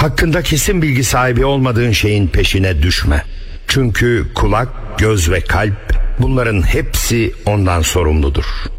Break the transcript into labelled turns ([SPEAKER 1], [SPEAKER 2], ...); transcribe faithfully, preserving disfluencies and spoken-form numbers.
[SPEAKER 1] Hakkında kesin bilgi sahibi olmadığın şeyin peşine düşme. Çünkü kulak, göz ve kalp, bunların hepsi ondan sorumludur.